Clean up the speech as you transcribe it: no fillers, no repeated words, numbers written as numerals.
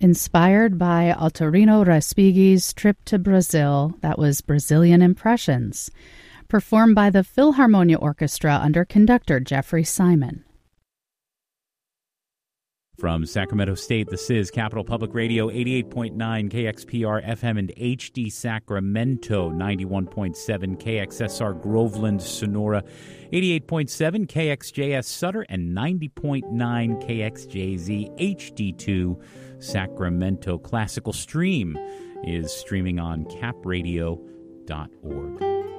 Inspired by Altorino Respighi's trip to Brazil, that was Brazilian Impressions, performed by the Philharmonia Orchestra under conductor Jeffrey Simon. From Sacramento State, this is Capital Public Radio, 88.9 KXPR FM and HD Sacramento, 91.7 KXSR Groveland, Sonora, 88.7 KXJS Sutter, and 90.9 KXJZ HD2 Sacramento. Classical Stream is streaming on capradio.org.